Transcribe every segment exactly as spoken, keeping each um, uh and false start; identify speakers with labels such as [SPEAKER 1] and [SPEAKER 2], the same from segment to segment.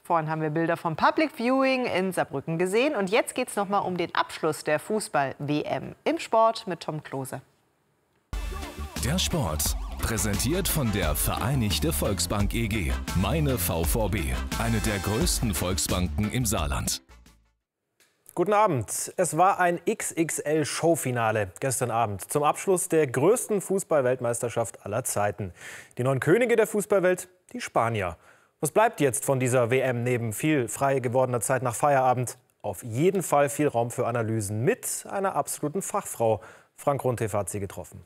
[SPEAKER 1] Vorhin haben wir Bilder vom Public Viewing in Saarbrücken gesehen. Und jetzt geht es noch mal um den Abschluss der Fußball-W M im Sport mit Tom Klose.
[SPEAKER 2] Der Sport, präsentiert von der Vereinigte Volksbank E G. Meine V V B, eine der größten Volksbanken im Saarland.
[SPEAKER 3] Guten Abend. Es war ein X X L-Showfinale gestern Abend zum Abschluss der größten Fußball-Weltmeisterschaft aller Zeiten. Die neuen Könige der Fußballwelt, die Spanier. Was bleibt jetzt von dieser W M neben viel frei gewordener Zeit nach Feierabend? Auf jeden Fall viel Raum für Analysen mit einer absoluten Fachfrau. Frank Runtev hat sie getroffen.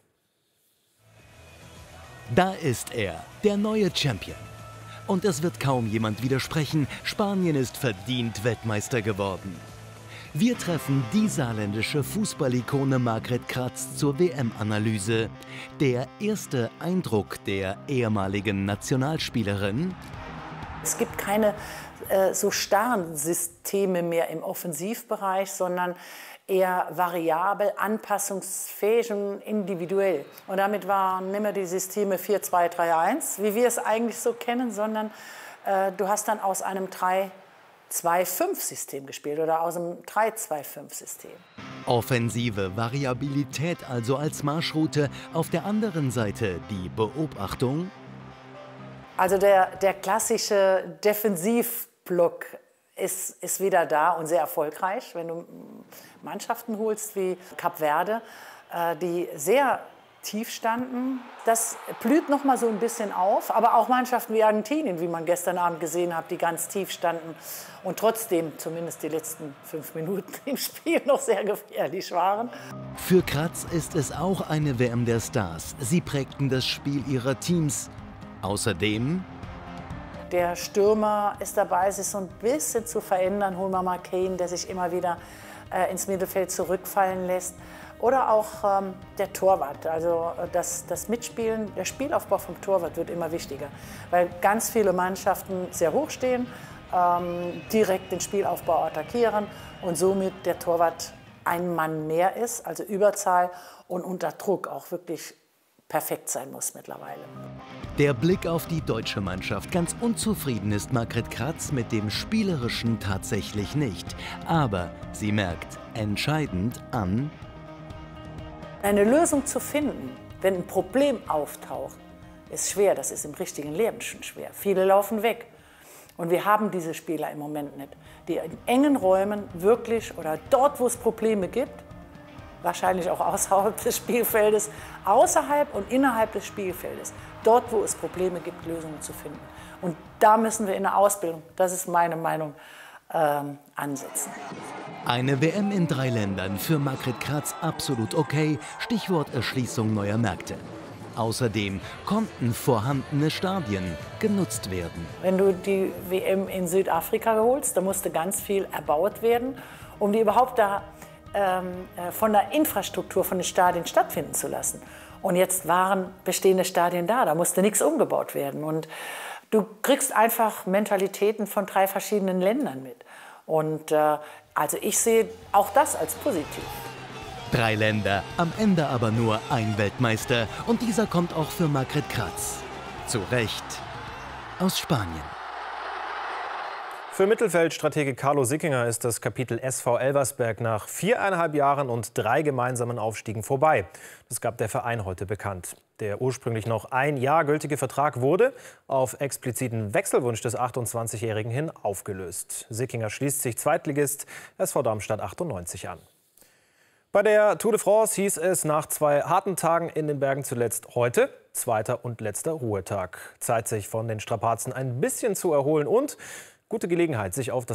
[SPEAKER 4] Da ist er, der neue Champion. Und es wird kaum jemand widersprechen, Spanien ist verdient Weltmeister geworden. Wir treffen die saarländische Fußballikone Margret Kratz zur W M-Analyse. Der erste Eindruck der ehemaligen Nationalspielerin:
[SPEAKER 5] Es gibt keine äh, so starren Systeme mehr im Offensivbereich, sondern eher variabel, anpassungsfähig und individuell. Und damit waren nicht mehr die Systeme vier zwei drei eins, wie wir es eigentlich so kennen, sondern äh, du hast dann aus einem drei zwei fünf System gespielt oder aus einem drei zwei fünf System.
[SPEAKER 4] Offensive Variabilität also als Marschroute, auf der anderen Seite die Beobachtung.
[SPEAKER 5] Also der, der klassische Defensivblock ist, ist wieder da und sehr erfolgreich. Wenn du Mannschaften holst wie Kap Verde, äh, die sehr tief standen, das blüht noch mal so ein bisschen auf. Aber auch Mannschaften wie Argentinien, wie man gestern Abend gesehen hat, die ganz tief standen und trotzdem zumindest die letzten fünf Minuten im Spiel noch sehr gefährlich waren.
[SPEAKER 4] Für Kratz ist es auch eine W M der Stars. Sie prägten das Spiel ihrer Teams. Außerdem:
[SPEAKER 5] Der Stürmer ist dabei, sich so ein bisschen zu verändern. Holen wir mal Kane, der sich immer wieder äh, ins Mittelfeld zurückfallen lässt. Oder auch ähm, der Torwart. Also das, das Mitspielen, der Spielaufbau vom Torwart wird immer wichtiger. Weil ganz viele Mannschaften sehr hoch stehen, ähm, direkt den Spielaufbau attackieren und somit der Torwart ein Mann mehr ist, also Überzahl und unter Druck auch wirklich perfekt sein muss mittlerweile.
[SPEAKER 4] Der Blick auf die deutsche Mannschaft. Ganz unzufrieden ist Margret Kratz mit dem Spielerischen tatsächlich nicht. Aber sie merkt entscheidend an:
[SPEAKER 5] Eine Lösung zu finden, wenn ein Problem auftaucht, ist schwer. Das ist im richtigen Leben schon schwer. Viele laufen weg. Und wir haben diese Spieler im Moment nicht, die in engen Räumen wirklich oder dort, wo es Probleme gibt, wahrscheinlich auch außerhalb des Spielfeldes, außerhalb und innerhalb des Spielfeldes, dort, wo es Probleme gibt, Lösungen zu finden. Und da müssen wir in der Ausbildung, das ist meine Meinung, ähm, ansetzen.
[SPEAKER 4] Eine W M in drei Ländern für Margret Kratz absolut okay. Stichwort Erschließung neuer Märkte. Außerdem konnten vorhandene Stadien genutzt werden.
[SPEAKER 5] Wenn du die W M in Südafrika holst, da musste ganz viel erbaut werden, um die überhaupt da ähm, von der Infrastruktur von den Stadien stattfinden zu lassen. Und jetzt waren bestehende Stadien da, da musste nichts umgebaut werden. Und du kriegst einfach Mentalitäten von drei verschiedenen Ländern mit. Und äh, also ich sehe auch das als positiv.
[SPEAKER 4] Drei Länder, am Ende aber nur ein Weltmeister. Und dieser kommt auch für Margret Kratz. Zu Recht aus Spanien.
[SPEAKER 3] Für Mittelfeldstratege Carlo Sickinger ist das Kapitel S V Elversberg nach viereinhalb Jahren und drei gemeinsamen Aufstiegen vorbei. Das gab der Verein heute bekannt. Der ursprünglich noch ein Jahr gültige Vertrag wurde auf expliziten Wechselwunsch des achtundzwanzigjährigen hin aufgelöst. Sickinger schließt sich Zweitligist S V Darmstadt achtundneunzig an. Bei der Tour de France hieß es nach zwei harten Tagen in den Bergen zuletzt heute zweiter und letzter Ruhetag. Zeit, sich von den Strapazen ein bisschen zu erholen und gute Gelegenheit, sich auf das